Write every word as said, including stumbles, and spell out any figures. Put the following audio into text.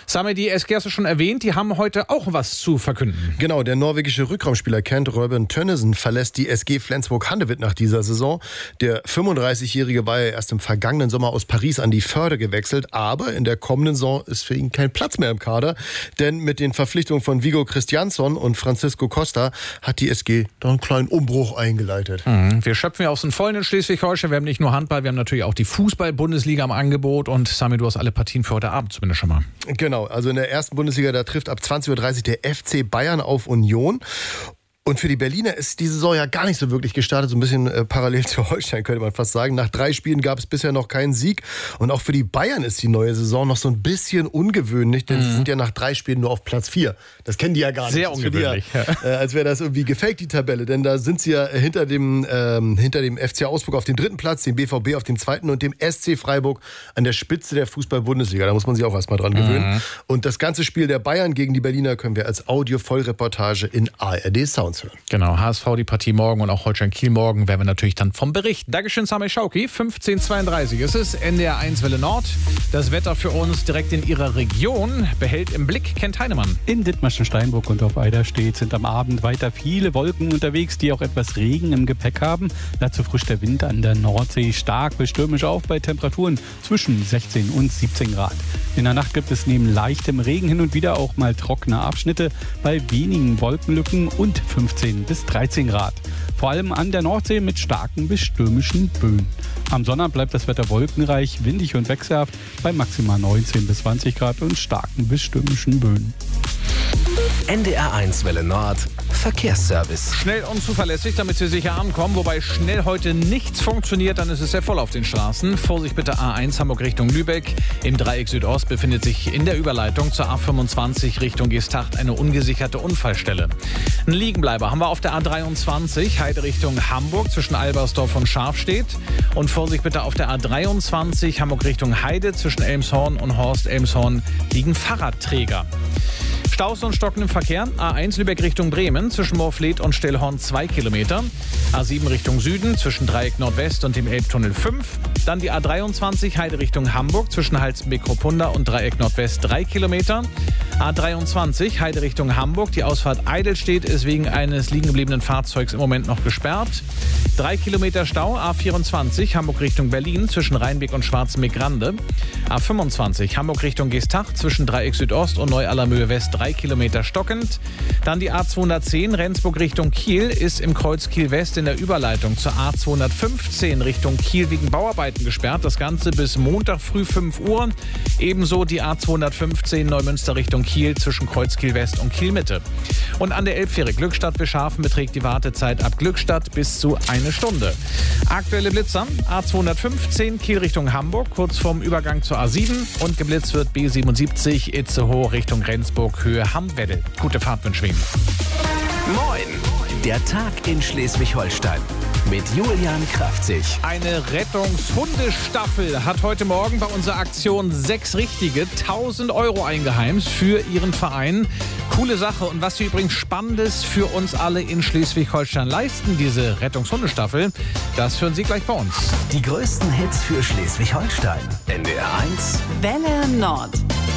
Sami, die S G hast du schon erwähnt, die haben heute auch was zu verkünden. Genau, der norwegische Rückraumspieler Kent Ruben Tønnesen verlässt die S G Flensburg-Handewitt nach dieser Saison. Der fünfunddreißigjährige war ja erst im vergangenen Sommer aus Paris an die Förde gewechselt, aber in der kommenden Saison ist für ihn kein Platz mehr im Kader, denn mit den Verpflichtungen von Viggo Kristjansson und Francisco Costa hat die S G da einen kleinen Umbruch eingeleitet. Mhm. Wir schöpfen ja aus den Vollen in Schleswig-Holstein. Wir haben nicht nur Handball, wir haben natürlich auch die Fußball-Bundesliga im Angebot und Sami, du hast alle Partien für heute Abend zumindest schon mal. Genau, also in der ersten Bundesliga, da trifft ab zwanzig Uhr dreißig der F C Bayern auf Union. Und für die Berliner ist die Saison ja gar nicht so wirklich gestartet, so ein bisschen äh, parallel zu Holstein, könnte man fast sagen. Nach drei Spielen gab es bisher noch keinen Sieg. Und auch für die Bayern ist die neue Saison noch so ein bisschen ungewöhnlich, denn mhm. sie sind ja nach drei Spielen nur auf Platz vier. Das kennen die ja gar nicht. Sehr ungewöhnlich. Ja, äh, als wäre das irgendwie gefaked, die Tabelle. Denn da sind sie ja hinter dem, ähm, hinter dem F C Augsburg auf dem dritten Platz, dem B V B auf dem zweiten und dem S C Freiburg an der Spitze der Fußball-Bundesliga. Da muss man sich auch erstmal dran gewöhnen. Mhm. Und das ganze Spiel der Bayern gegen die Berliner können wir als Audio-Vollreportage in A R D Sounds hören. Genau, H S V die Partie morgen und auch Holstein-Kiel morgen werden wir natürlich dann vom Bericht. Dankeschön, Sami Schauki. fünfzehn Uhr zweiunddreißig ist es, N D R eins Welle Nord. Das Wetter für uns direkt in Ihrer Region behält im Blick Kent Heinemann. In Dithmarschen, Steinburg und auf Eiderstedt sind am Abend weiter viele Wolken unterwegs, die auch etwas Regen im Gepäck haben. Dazu frischt der Wind an der Nordsee stark bis stürmisch auf bei Temperaturen zwischen sechzehn und siebzehn Grad. In der Nacht gibt es neben leichtem Regen hin und wieder auch mal trockene Abschnitte bei wenigen Wolkenlücken und fünfzehn bis dreizehn Grad. Vor allem an der Nordsee mit starken bis stürmischen Böen. Am Sonntag bleibt das Wetter wolkenreich, windig und wechselhaft bei maximal neunzehn bis zwanzig Grad und starken bis stürmischen Böen. N D R eins Welle Nord Verkehrsservice. Schnell und zuverlässig, damit Sie sicher ankommen. Wobei schnell heute nichts funktioniert, dann ist es sehr voll auf den Straßen. Vorsicht bitte A eins Hamburg Richtung Lübeck. Im Dreieck Südost befindet sich in der Überleitung zur A fünfundzwanzig Richtung Geesthacht eine ungesicherte Unfallstelle. Ein Liegenbleiber haben wir auf der A dreiundzwanzig Heide Richtung Hamburg zwischen Albersdorf und Scharfstedt. Und Vorsicht bitte auf der A dreiundzwanzig Hamburg Richtung Heide zwischen Elmshorn und Horst-Elmshorn liegen Fahrradträger. Staus und Stocken im Verkehr. A eins Lübeck Richtung Bremen zwischen Moorfleet und Stellhorn zwei Kilometer. A sieben Richtung Süden zwischen Dreieck Nordwest und dem Elbtunnel fünf. Dann die A dreiundzwanzig Heide Richtung Hamburg zwischen Halstenbeck-Kruppunda und Dreieck Nordwest drei Kilometer. A dreiundzwanzig Heide Richtung Hamburg. Die Ausfahrt Eidelstedt ist wegen eines liegengebliebenen Fahrzeugs im Moment noch gesperrt. Drei Kilometer Stau. A vierundzwanzig Hamburg Richtung Berlin zwischen Rheinbeck und Schwarzenbeck-Rande. A fünfundzwanzig Hamburg Richtung Geesthacht zwischen Dreieck Südost und Neu-Allermöhe West drei Kilometer stockend. Dann die A zweihundertzehn Rendsburg Richtung Kiel ist im Kreuz Kiel West in der Überleitung zur A zweihundertfünfzehn Richtung Kiel wegen Bauarbeiten gesperrt. Das Ganze bis Montag früh fünf Uhr. Ebenso die A zweihundertfünfzehn Neumünster Richtung Kiel zwischen Kreuz Kiel West und Kiel Mitte. Und an der Elbfähre Glückstadt-Bischhafen beträgt die Wartezeit ab Glückstadt bis zu eine Stunde. Aktuelle Blitzer A zweihundertfünfzehn Kiel Richtung Hamburg kurz vorm Übergang zur A sieben und geblitzt wird B siebenundsiebzig Itzehoe Richtung Rendsburg Höhe Hamm-Weddel. Gute Fahrt wünschen wir Ihnen. Moin! Der Tag in Schleswig-Holstein mit Julian Kraftzig. Eine Rettungshundestaffel hat heute Morgen bei unserer Aktion sechs Richtige tausend Euro eingeheimst für ihren Verein. Coole Sache. Und was sie übrigens Spannendes für uns alle in Schleswig-Holstein leisten, diese Rettungshundestaffel, das hören Sie gleich bei uns. Die größten Hits für Schleswig-Holstein. N D R eins Welle Nord.